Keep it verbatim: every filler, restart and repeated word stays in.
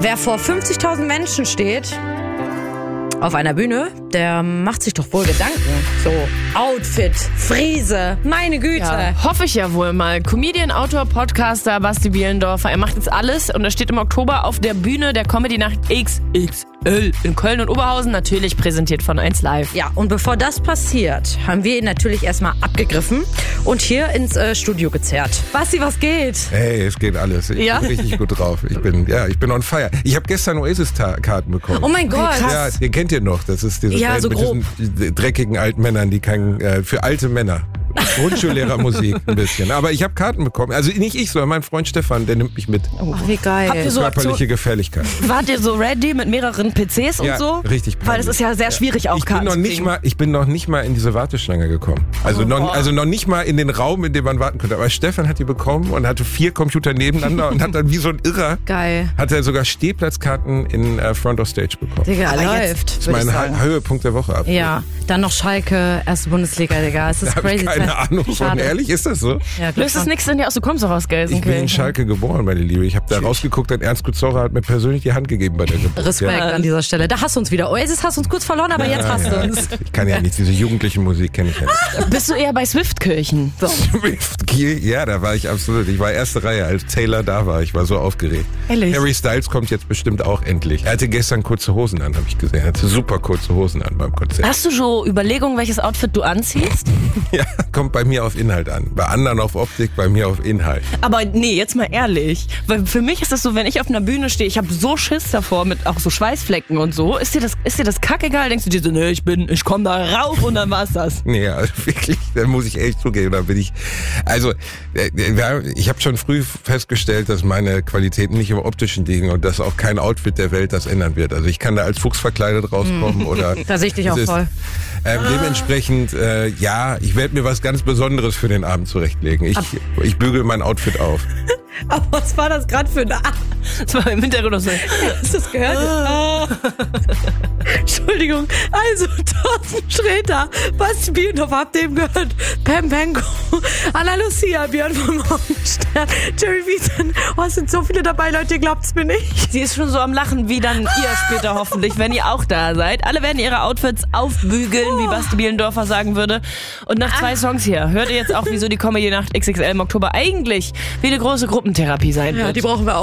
Wer vor fünfzigtausend Menschen steht auf einer Bühne, der macht sich doch wohl Gedanken. So, Outfit, Friese, meine Güte. Ja, hoffe ich ja wohl mal. Comedian, Autor, Podcaster Basti Bielendorfer. Er macht jetzt alles und er steht im Oktober auf der Bühne der Comedy-Nacht X X L in Köln und Oberhausen, natürlich präsentiert von eins Live. Ja, und bevor das passiert, haben wir ihn natürlich erstmal abgegriffen und hier ins äh, Studio gezerrt. Basti, was geht? Hey, es geht alles. Ich Ja? bin richtig gut drauf. Ich bin, ja, ich bin on fire. Ich habe gestern Oasis-Karten bekommen. Oh mein Gott. Ja, den kennt ihr noch. Das ist diese Ja, Band so mit grob. diesen dreckigen alten Männern, die kein, äh, für alte Männer. Grundschullehrermusik ein bisschen. Aber ich habe Karten bekommen. Also nicht ich, sondern mein Freund Stefan, der nimmt mich mit. Oh, wie geil. Habt ihr so Körperliche Aktion- Gefälligkeit. Wart ihr so ready mit mehreren P Cs und Ja, so? richtig Weil es ist ja sehr schwierig, auch Ich bin, Karten noch zu nicht kriegen. mal, ich bin noch nicht mal in diese Warteschlange gekommen. Also, Oh, noch, boah. also noch nicht mal in den Raum, in dem man warten könnte. Aber Stefan hat die bekommen und hatte vier Computer nebeneinander und hat dann wie so ein Irrer, Geil. hat er sogar Stehplatzkarten in äh, Front of Stage bekommen. Digga, Aber jetzt- läuft. Das ist würd ich mein sagen. Hö- Höhepunkt der Woche ab. Ja, dann noch Schalke, erste Bundesliga, Digga. Es ist Da habe crazy. ich keine Ahnung von. Schade. Ehrlich, ist das so? Ja, Löst es nichts denn ja aus, du kommst doch aus Ich bin in Gelsenkirchen. Schalke geboren, meine Liebe. Ich habe da rausgeguckt und Ernst Kuzorra hat mir persönlich die Hand gegeben bei der Geburt. Respekt Ja. an dieser Stelle. Da hast du uns wieder. Oasis hast uns kurz verloren, aber jetzt hast du uns. Ich kann ja nicht, diese jugendliche Musik kenne ich ja nicht. Bist du eher bei Swift-Kirchen? So. Swift Kiel, ja, da war ich absolut. Ich war erste Reihe, als Taylor da war. Ich war so aufgeregt. Ehrlich? Harry Styles kommt jetzt bestimmt auch endlich. Er hatte gestern kurze Hosen an, habe ich gesehen. Er hatte super kurze Hosen an beim Konzert. Hast du schon Überlegungen, welches Outfit du anziehst? Ja, kommt bei mir auf Inhalt an. Bei anderen auf Optik, bei mir auf Inhalt. Aber nee, jetzt mal ehrlich. Weil für mich ist das so, wenn ich auf einer Bühne stehe, ich habe so Schiss davor mit auch so Schweißflecken und so. Ist dir das, ist dir das kackegal? Denkst du dir so, nee, ich bin, ich komme da rauf und dann war's das? Nee, also wirklich, da muss ich echt zugeben, da bin ich, also äh, wir- ich habe schon früh festgestellt, dass meine Qualitäten nicht im Optischen liegen und dass auch kein Outfit der Welt das ändern wird. Also ich kann da als Fuchs verkleidet rauskommen oder... Da sehe ich dich auch es ist, voll. Ähm, dementsprechend, äh, ja, ich werde mir was ganz Besonderes für den Abend zurechtlegen. Ich, ich bügel mein Outfit auf. Aber was war das gerade für eine Art? Das war im Hintergrund noch so. Hast du das gehört? Ah. Entschuldigung. Also, Thorsten Sträter, Basti Bielendorfer, habt ihr eben gehört? Pam Penko, Anna Lucia, Björn von Morgenstern, Jerry Wiesen. Oh, es sind so viele dabei, Leute, ihr glaubt's mir nicht. Sie ist schon so am Lachen, wie dann ihr später hoffentlich, wenn ihr auch da seid. Alle werden ihre Outfits aufbügeln, wie Basti Bielendorfer sagen würde. Und nach zwei Songs hier hört ihr jetzt auch, wieso die Comedy-Nacht X X L im Oktober eigentlich wie eine große Gruppentherapie sein wird. Ja, die brauchen wir auch.